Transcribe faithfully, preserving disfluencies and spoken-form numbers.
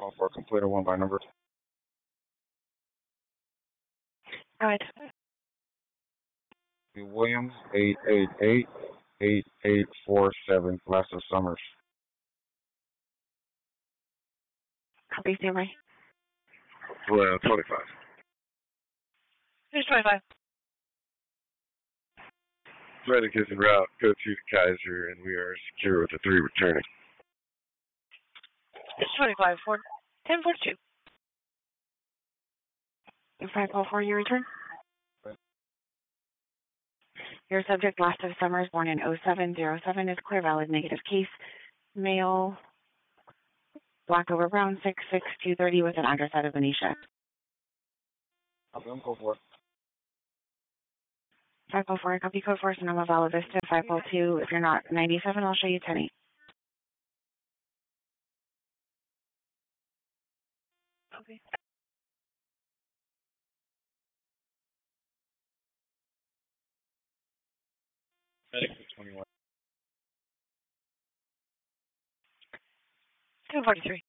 Call for a complete one by number. Go ahead. Williams, eight eight eight, eight eight four seven, Plaza Summers. Copy, standby. Well, twenty-five. Here's twenty-five. Medic is en route. Go to Kaiser, and we are secure with the three returning. It's twenty-five, four, ten forty-two. five oh four, you return? Right. Your subject, last of Summers, born in oh seven oh seven, is clear, valid, negative case. Male, black over brown, six six two thirty, with an address out of Benicia. I'm going to go for it. five oh four, copy code four, Sonoma Vala Vista. five oh two, if you're not ninety-seven, I'll show you ten eight. Okay. Medic is twenty-one. ten forty-three.